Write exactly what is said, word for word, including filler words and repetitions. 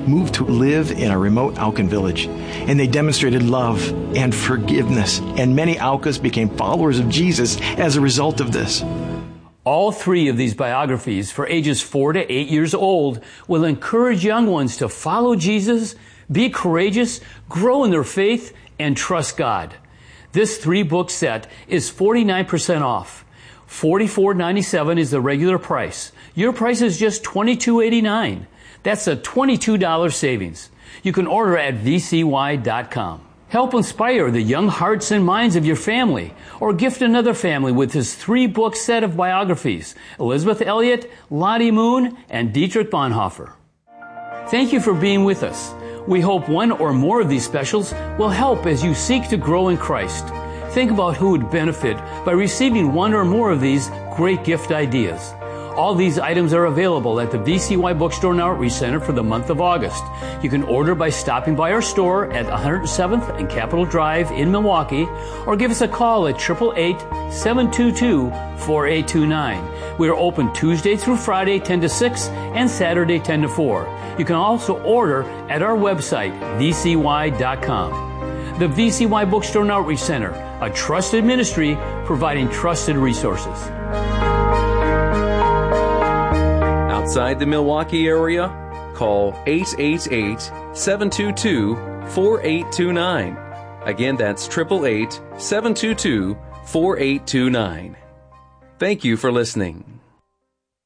moved to live in a remote Aucan village, and they demonstrated love and forgiveness, and many Aucas became followers of Jesus as a result of this. All three of these biographies for ages four to eight years old will encourage young ones to follow Jesus, be courageous, grow in their faith, and trust God. This three-book set is forty-nine percent off. forty-four ninety-seven is the regular price. Your price is just twenty-two eighty-nine. That's a twenty-two dollars savings. You can order at v c y dot com. Help inspire the young hearts and minds of your family, or gift another family with his three-book set of biographies, Elizabeth Elliot, Lottie Moon, and Dietrich Bonhoeffer. Thank you for being with us. We hope one or more of these specials will help as you seek to grow in Christ. Think about who would benefit by receiving one or more of these great gift ideas. All these items are available at the V C Y Bookstore and Outreach Center for the month of August. You can order by stopping by our store at one hundred seventh and Capitol Drive in Milwaukee, or give us a call at eight eight eight, seven two two, four eight two nine. We are open Tuesday through Friday ten to six and Saturday ten to four. You can also order at our website, v c y dot com. The V C Y Bookstore and Outreach Center, a trusted ministry providing trusted resources. Outside the Milwaukee area, call eight eight eight, seven two two, four eight two nine. Again, that's eight eight eight, seven two two, four eight two nine. Thank you for listening.